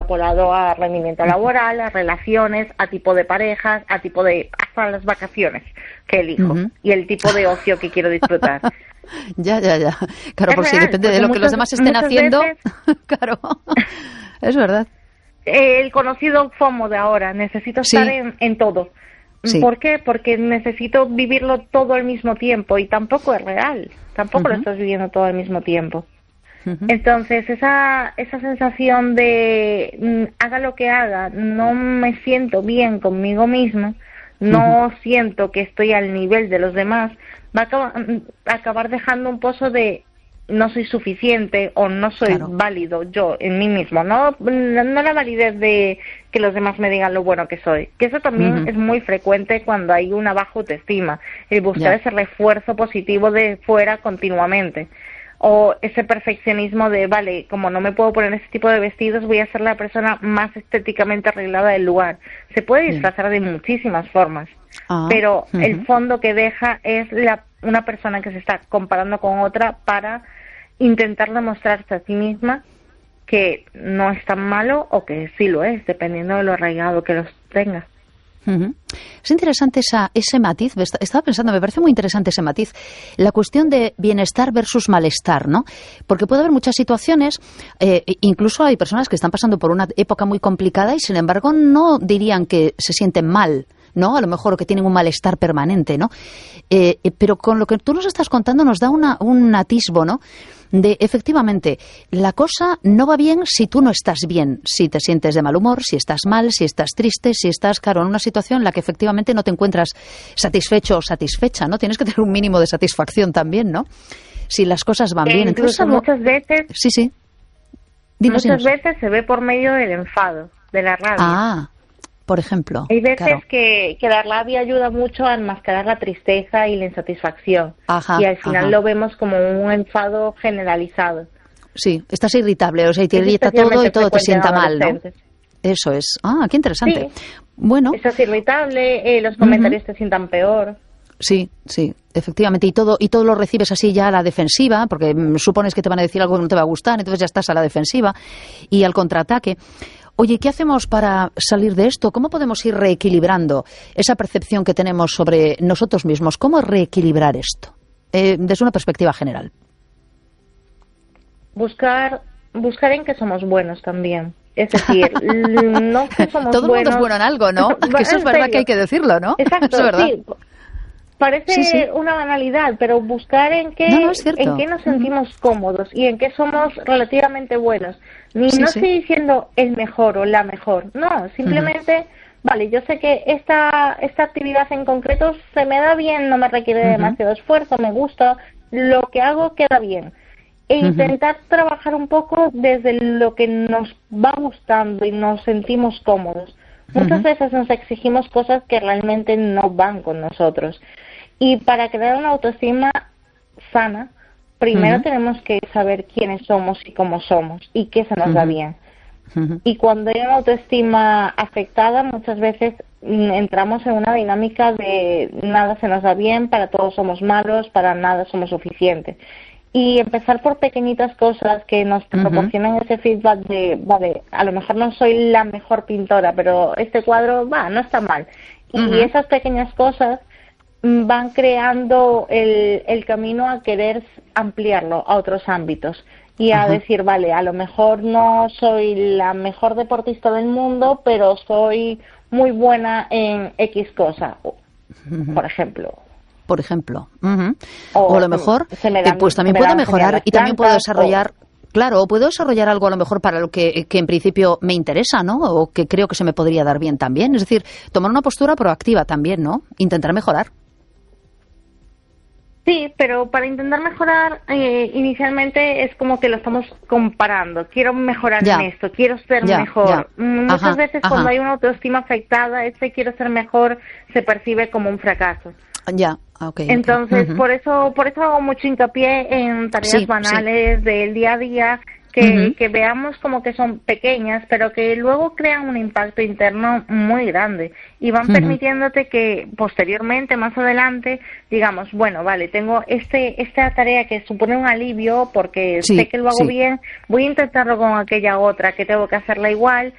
extrapolado a rendimiento laboral, a relaciones, a tipo de parejas, a tipo de, hasta las vacaciones que elijo y el tipo de ocio que quiero disfrutar. Ya. Claro, por si depende de lo que los demás estén haciendo. Claro, es verdad. El conocido FOMO de ahora, necesito estar en todo. Sí. ¿Por qué? Porque necesito vivirlo todo al mismo tiempo y tampoco es real, tampoco lo estás viviendo todo al mismo tiempo. Entonces, esa sensación de haga lo que haga, no me siento bien conmigo mismo, no siento que estoy al nivel de los demás, va a acabar dejando un pozo de no soy suficiente o no soy válido yo en mí mismo, no la validez de que los demás me digan lo bueno que soy, que eso también es muy frecuente cuando hay una baja autoestima, el buscar ese refuerzo positivo de fuera continuamente, o ese perfeccionismo de, vale, como no me puedo poner ese tipo de vestidos, voy a ser la persona más estéticamente arreglada del lugar. Se puede disfrazar de muchísimas formas, pero el fondo que deja es una persona que se está comparando con otra para intentar demostrarse a sí misma que no es tan malo o que sí lo es, dependiendo de lo arraigado que los tenga. Es interesante ese matiz, estaba pensando, me parece muy interesante ese matiz, la cuestión de bienestar versus malestar, ¿no? Porque puede haber muchas situaciones, incluso hay personas que están pasando por una época muy complicada y sin embargo no dirían que se sienten mal, ¿no? A lo mejor que tienen un malestar permanente, ¿no? Pero con lo que tú nos estás contando nos da un atisbo, ¿no? De, efectivamente, la cosa no va bien si tú no estás bien, si te sientes de mal humor, si estás mal, si estás triste, si estás, claro, en una situación en la que efectivamente no te encuentras satisfecho o satisfecha, ¿no? Tienes que tener un mínimo de satisfacción también, ¿no? Si las cosas van bien. Entonces, muchas veces... Sí. Muchas veces se ve por medio del enfado, de la rabia. Por ejemplo. Hay veces que la rabia ayuda mucho a enmascarar la tristeza y la insatisfacción. Y al final lo vemos como un enfado generalizado. Sí, estás irritable, o sea, y te irrita todo y todo te sienta mal, ¿no? Eso es. Qué interesante. Sí. Bueno. Estás irritable, los comentarios te sientan peor. Sí, efectivamente, y todo lo recibes así ya a la defensiva, porque supones que te van a decir algo que no te va a gustar, entonces ya estás a la defensiva y al contraataque. Oye, ¿qué hacemos para salir de esto? ¿Cómo podemos ir reequilibrando esa percepción que tenemos sobre nosotros mismos? ¿Cómo reequilibrar esto? Desde una perspectiva general. Buscar en que somos buenos también. Es decir, no que somos todo el mundo es bueno en algo, ¿no? Que eso es verdad que hay que decirlo, ¿no? Exacto, eso es verdad. Sí. Parece una banalidad, pero buscar en qué nos sentimos cómodos y en qué somos relativamente buenos. No estoy diciendo el mejor o la mejor, no, simplemente, vale, yo sé que esta actividad en concreto se me da bien, no me requiere demasiado esfuerzo, me gusta, lo que hago queda bien. E intentar trabajar un poco desde lo que nos va gustando y nos sentimos cómodos. Muchas veces nos exigimos cosas que realmente no van con nosotros. Y para crear una autoestima sana, primero tenemos que saber quiénes somos y cómo somos y qué se nos da bien. Y cuando hay una autoestima afectada, muchas veces entramos en una dinámica de nada se nos da bien, para todos somos malos, para nada somos suficientes. Y empezar por pequeñitas cosas que nos proporcionan ese feedback de, vale, a lo mejor no soy la mejor pintora, pero este cuadro, no está mal. Y esas pequeñas cosas van creando el camino a querer ampliarlo a otros ámbitos y a decir, vale, a lo mejor no soy la mejor deportista del mundo, pero soy muy buena en X cosa, por ejemplo. O a lo mejor, pues también puedo mejorar y también puedo desarrollar... Claro, puedo desarrollar algo a lo mejor para lo que en principio me interesa, ¿no? O que creo que se me podría dar bien también. Es decir, tomar una postura proactiva también, ¿no? Intentar mejorar. Sí, pero para intentar mejorar, inicialmente es como que lo estamos comparando. Quiero mejorar en esto, quiero ser mejor. Muchas veces cuando hay una autoestima afectada, quiero ser mejor se percibe como un fracaso. Entonces, por eso hago mucho hincapié en tareas banales del día a día, que veamos como que son pequeñas, pero que luego crean un impacto interno muy grande y van permitiéndote que posteriormente, más adelante, digamos, bueno, vale, tengo esta tarea que supone un alivio porque sé que lo hago bien, voy a intentarlo con aquella otra que tengo que hacerla igual,